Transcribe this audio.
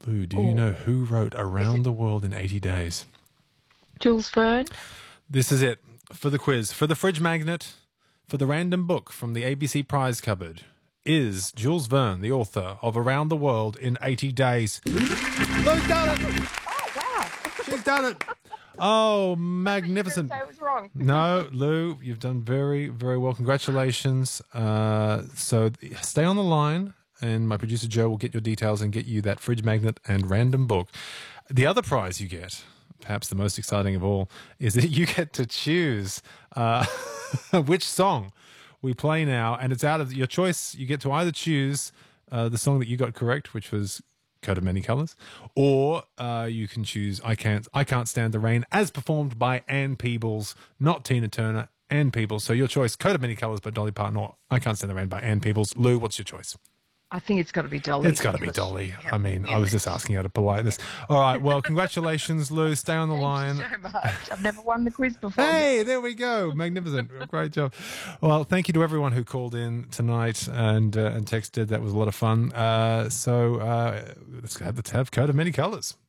Lou, do you know who wrote Around the World in 80 Days? Jules Verne? This is it for the quiz. For the fridge magnet, for the random book from the ABC prize cupboard, is Jules Verne the author of Around the World in 80 Days? Lou's done it! Oh, wow. She's done it! Oh, magnificent. I was wrong. No, Lou, you've done very, very well. Congratulations. So stay on the line, and my producer Joe will get your details and get you that fridge magnet and random book. The other prize you get, perhaps the most exciting of all, is that you get to choose which song we play now, and it's out of your choice. You get to either choose the song that you got correct, which was Coat of Many Colors, or you can choose I Can't Stand the Rain, as performed by Ann Peebles, not Tina Turner, Ann Peebles. So your choice, Coat of Many Colors by Dolly Parton, or I Can't Stand the Rain by Ann Peebles. Lou, what's your choice? I think it's got to be Dolly. It's got to be Dolly. I mean, I was just asking out of politeness. All right, well, congratulations, Lou. Stay on the line. Thank you so much. I've never won the quiz before. Hey, there we go. Magnificent. Great job. Well, thank you to everyone who called in tonight and texted. That was a lot of fun. So let's have Coat of Many Colors.